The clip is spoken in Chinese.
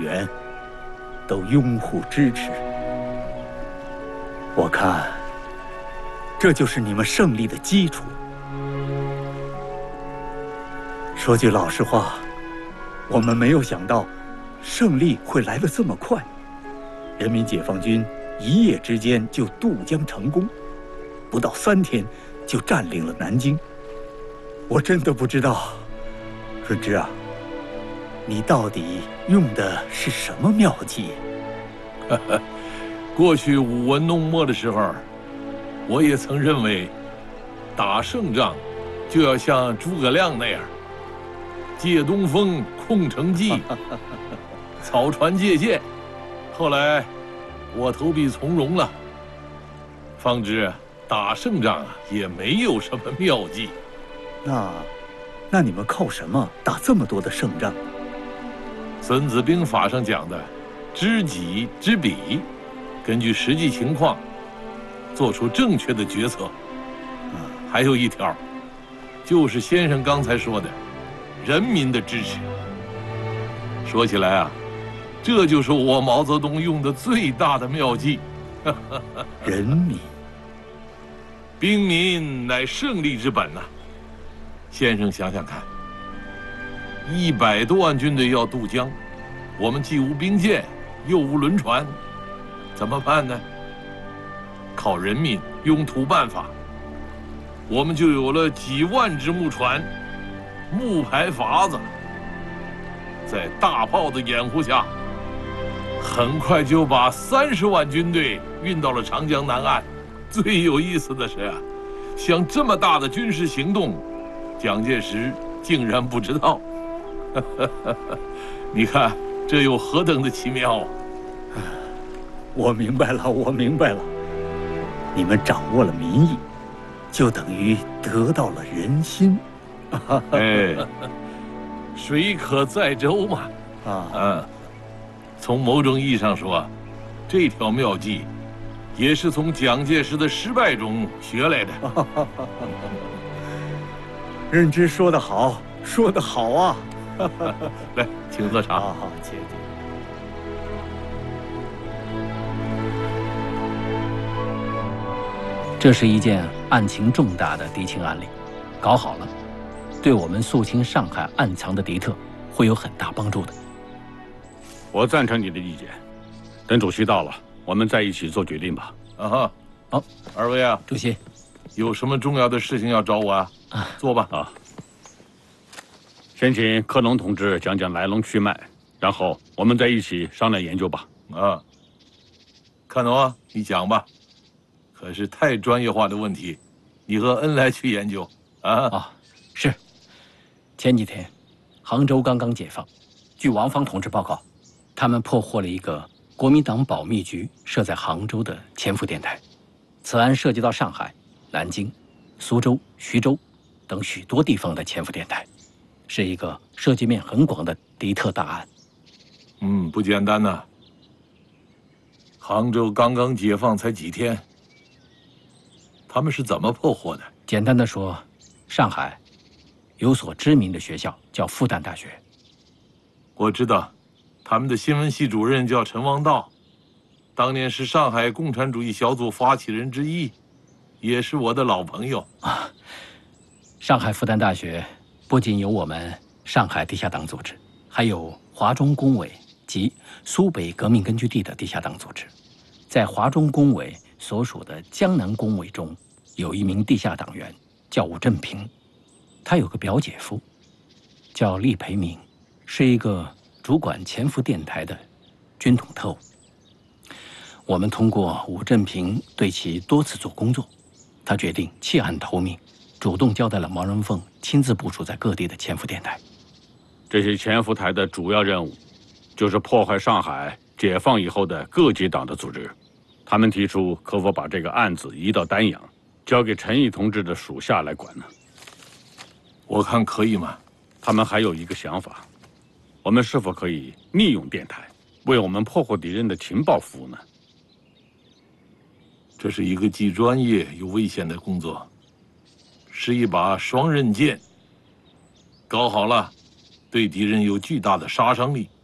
员都拥护支持。我看，这就是你们胜利的基础。说句老实话，我们没有想到胜利会来得这么快。人民解放军一夜之间就渡江成功，不到3天就占领了南京。我真的不知道，润之啊，你到底用的是什么妙计？ 过去舞文弄墨的时候，我也曾认为，打胜仗就要像诸葛亮那样，借东风，控城计，草船借箭。后来，我投笔从戎了，方知打胜仗也没有什么妙计。 那你们靠什么打这么多的胜仗？ 孙子兵法上讲的知己知彼，根据实际情况做出正确的决策。还有一条，就是先生刚才说的人民的支持。说起来啊，这就是我毛泽东用的最大的妙计。 人民， 兵民乃胜利之本呐。先生想想看，100多万军队要渡江，我们既无兵舰，又无轮船，怎么办呢？靠人民用土办法，我们就有了几万只木船、木排筏子，在大炮的掩护下，很快就把30万军队运到了长江南岸。最有意思的是啊，像这么大的军事行动，蒋介石竟然不知道。你看这有何等的奇妙！ 我明白了，我明白了。你们掌握了民意，就等于得到了人心。 哎，水可载舟嘛。从某种意义上说，这条妙计也是从蒋介石的失败中学来的。 润之说得好，说得好啊！ 来，请喝茶。 好，谢谢。 这是一件案情重大的敌情案例，搞好了，对我们肃清上海暗藏的敌特会有很大帮助的。 我赞成你的意见，等主席到了，我们再一起做决定吧。 好，二位啊， 主席， 有什么重要的事情要找我啊？坐吧。 先请克隆同志讲讲来龙去脉，然后我们再一起商量研究吧。 看懂啊，你讲吧。可是太专业化的问题，你和恩来去研究啊。 是。前几天，杭州刚刚解放，据王芳同志报告，他们破获了一个国民党保密局设在杭州的潜伏电台。此案涉及到上海、南京、苏州、徐州等许多地方的潜伏电台，是一个涉及面很广的敌特大案。 不简单呐。杭州刚刚解放才几天，他们是怎么破获的？ 简单的说，上海有所知名的学校叫复旦大学。 我知道，他们的新闻系主任叫陈王道，当年是上海共产主义小组发起人之一，也是我的老朋友。 上海复旦大学不仅有我们上海地下党组织，还有华中工委及苏北革命根据地的地下党组织。在华中工委所属的江南工委中，有一名地下党员叫伍振平，他有个表姐夫叫厉培明，是一个主管潜伏电台的军统特务。我们通过伍振平对其多次做工作，他决定弃暗投明，主动交代了毛人凤亲自部署在各地的潜伏电台。 这些潜伏台的主要任务，就是破坏上海解放以后的各级党的组织。他们提出可否把这个案子移到丹阳，交给陈毅同志的属下来管呢？ 我看可以吗？ 他们还有一个想法，我们是否可以利用电台，为我们破获敌人的情报服务呢？ 这是一个既专业又危险的工作，是一把双刃剑。搞好了，对敌人有巨大的杀伤力。